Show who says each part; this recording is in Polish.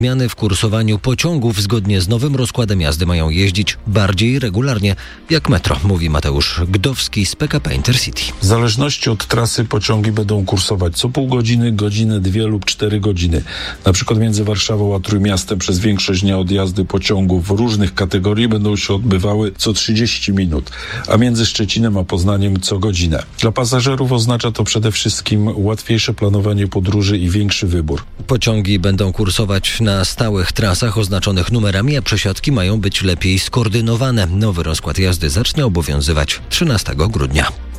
Speaker 1: Zmiany w kursowaniu pociągów zgodnie z nowym rozkładem jazdy mają jeździć bardziej regularnie, jak metro, mówi Mateusz Gdowski z PKP Intercity.
Speaker 2: W zależności od trasy pociągi będą kursować co pół godziny, godzinę, 2 lub 4 godziny. Na przykład między Warszawą a Trójmiastem przez większość dnia odjazdy pociągów różnych kategorii będą się odbywały co 30 minut, a między Szczecinem a Poznaniem co godzinę. Dla pasażerów oznacza to przede wszystkim łatwiejsze planowanie podróży i większy wybór.
Speaker 1: Pociągi będą kursować na stałych trasach oznaczonych numerami, a przesiadki mają być lepiej skoordynowane. Nowy rozkład jazdy zacznie obowiązywać 13 grudnia.